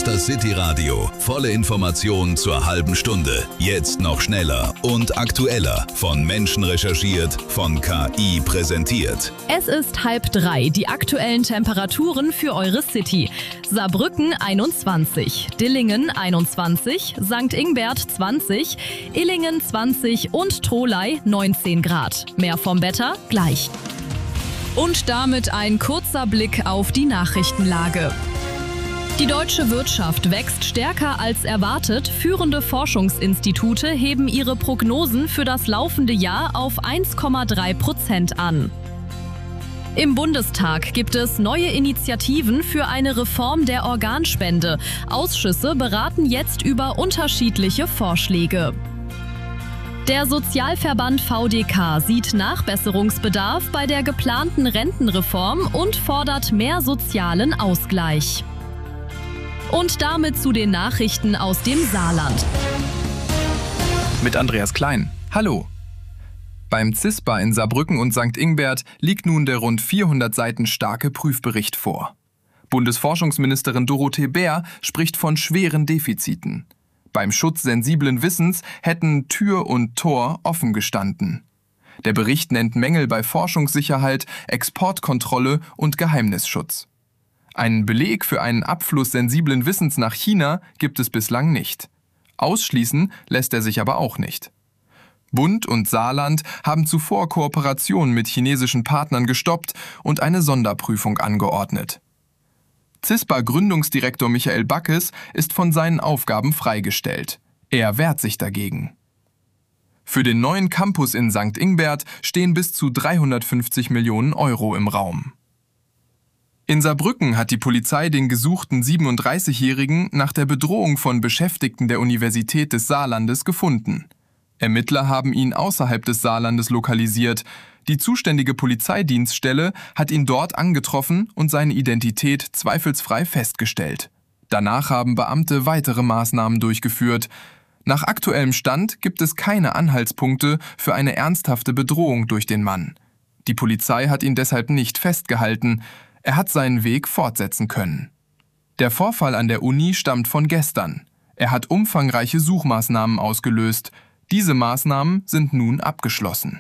ist das City Radio. Volle Informationen zur halben Stunde. Jetzt noch schneller und aktueller. Von Menschen recherchiert, von KI präsentiert. Es ist 2:30. Die aktuellen Temperaturen für eure City. Saarbrücken 21, Dillingen 21, St. Ingbert 20, Illingen 20 und Tholey 19 Grad. Mehr vom Wetter gleich. Und damit ein kurzer Blick auf die Nachrichtenlage. Die deutsche Wirtschaft wächst stärker als erwartet. Führende Forschungsinstitute heben ihre Prognosen für das laufende Jahr auf 1,3% an. Im Bundestag gibt es neue Initiativen für eine Reform der Organspende. Ausschüsse beraten jetzt über unterschiedliche Vorschläge. Der Sozialverband VDK sieht Nachbesserungsbedarf bei der geplanten Rentenreform und fordert mehr sozialen Ausgleich. Und damit zu den Nachrichten aus dem Saarland. Mit Andreas Klein. Hallo. Beim CISPA in Saarbrücken und St. Ingbert liegt nun der rund 400 Seiten starke Prüfbericht vor. Bundesforschungsministerin Dorothee Bär spricht von schweren Defiziten. Beim Schutz sensiblen Wissens hätten Tür und Tor offen gestanden. Der Bericht nennt Mängel bei Forschungssicherheit, Exportkontrolle und Geheimnisschutz. Einen Beleg für einen Abfluss sensiblen Wissens nach China gibt es bislang nicht. Ausschließen lässt er sich aber auch nicht. Bund und Saarland haben zuvor Kooperationen mit chinesischen Partnern gestoppt und eine Sonderprüfung angeordnet. CISPA-Gründungsdirektor Michael Backes ist von seinen Aufgaben freigestellt. Er wehrt sich dagegen. Für den neuen Campus in St. Ingbert stehen bis zu 350 Millionen Euro im Raum. In Saarbrücken hat die Polizei den gesuchten 37-Jährigen nach der Bedrohung von Beschäftigten der Universität des Saarlandes gefunden. Ermittler haben ihn außerhalb des Saarlandes lokalisiert. Die zuständige Polizeidienststelle hat ihn dort angetroffen und seine Identität zweifelsfrei festgestellt. Danach haben Beamte weitere Maßnahmen durchgeführt. Nach aktuellem Stand gibt es keine Anhaltspunkte für eine ernsthafte Bedrohung durch den Mann. Die Polizei hat ihn deshalb nicht festgehalten. Er hat seinen Weg fortsetzen können. Der Vorfall an der Uni stammt von gestern. Er hat umfangreiche Suchmaßnahmen ausgelöst. Diese Maßnahmen sind nun abgeschlossen.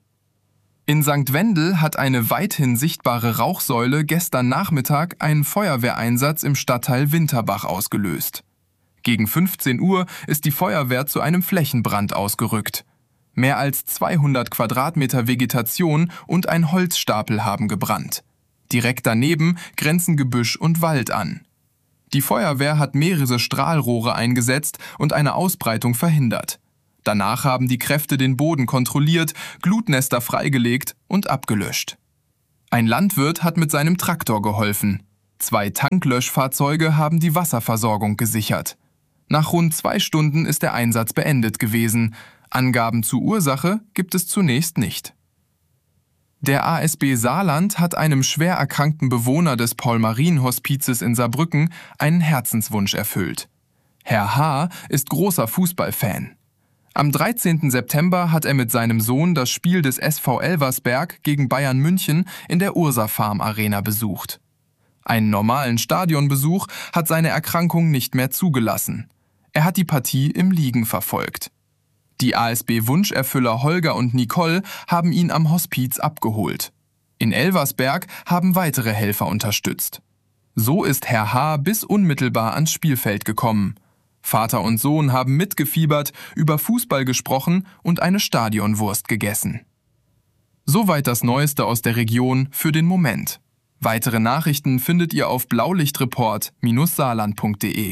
In St. Wendel hat eine weithin sichtbare Rauchsäule gestern Nachmittag einen Feuerwehreinsatz im Stadtteil Winterbach ausgelöst. Gegen 15 Uhr ist die Feuerwehr zu einem Flächenbrand ausgerückt. Mehr als 200 Quadratmeter Vegetation und ein Holzstapel haben gebrannt. Direkt daneben grenzen Gebüsch und Wald an. Die Feuerwehr hat mehrere Strahlrohre eingesetzt und eine Ausbreitung verhindert. Danach haben die Kräfte den Boden kontrolliert, Glutnester freigelegt und abgelöscht. Ein Landwirt hat mit seinem Traktor geholfen. 2 Tanklöschfahrzeuge haben die Wasserversorgung gesichert. Nach rund 2 Stunden ist der Einsatz beendet gewesen. Angaben zur Ursache gibt es zunächst nicht. Der ASB Saarland hat einem schwer erkrankten Bewohner des Paul-Marien-Hospizes in Saarbrücken einen Herzenswunsch erfüllt. Herr H. ist großer Fußballfan. Am 13. September hat er mit seinem Sohn das Spiel des SV Elversberg gegen Bayern München in der Ursa-Farm Arena besucht. Einen normalen Stadionbesuch hat seine Erkrankung nicht mehr zugelassen. Er hat die Partie im Liegen verfolgt. Die ASB-Wunscherfüller Holger und Nicole haben ihn am Hospiz abgeholt. In Elversberg haben weitere Helfer unterstützt. So ist Herr H. bis unmittelbar ans Spielfeld gekommen. Vater und Sohn haben mitgefiebert, über Fußball gesprochen und eine Stadionwurst gegessen. Soweit das Neueste aus der Region für den Moment. Weitere Nachrichten findet ihr auf blaulichtreport-saarland.de.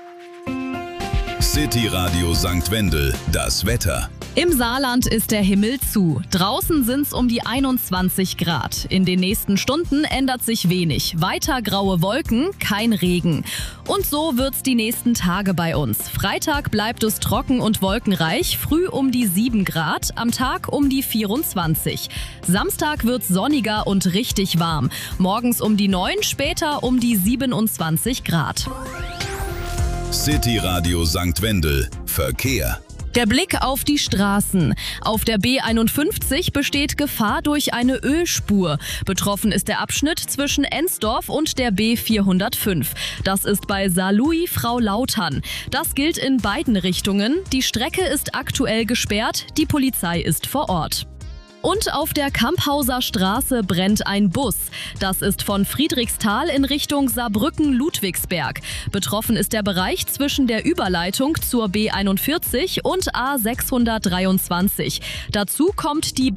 City Radio St. Wendel, das Wetter. Im Saarland ist der Himmel zu. Draußen sind's um die 21 Grad. In den nächsten Stunden ändert sich wenig. Weiter graue Wolken, kein Regen. Und so wird's die nächsten Tage bei uns. Freitag bleibt es trocken und wolkenreich, früh um die 7 Grad, am Tag um die 24. Samstag wird's sonniger und richtig warm. Morgens um die 9, später um die 27 Grad. City Radio St. Wendel, Verkehr. Der Blick auf die Straßen. Auf der B51 besteht Gefahr durch eine Ölspur. Betroffen ist der Abschnitt zwischen Ensdorf und der B405. Das ist bei Saarlouis-Frau-Lautern. Das gilt in beiden Richtungen. Die Strecke ist aktuell gesperrt. Die Polizei ist vor Ort. Und auf der Kamphauser Straße brennt ein Bus. Das ist von Friedrichsthal in Richtung Saarbrücken-Ludwigsberg. Betroffen ist der Bereich zwischen der Überleitung zur B41 und A623. Dazu kommt die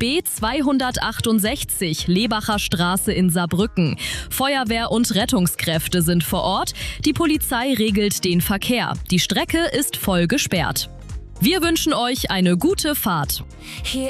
B268 Lebacher Straße in Saarbrücken. Feuerwehr und Rettungskräfte sind vor Ort. Die Polizei regelt den Verkehr. Die Strecke ist voll gesperrt. Wir wünschen euch eine gute Fahrt. Hier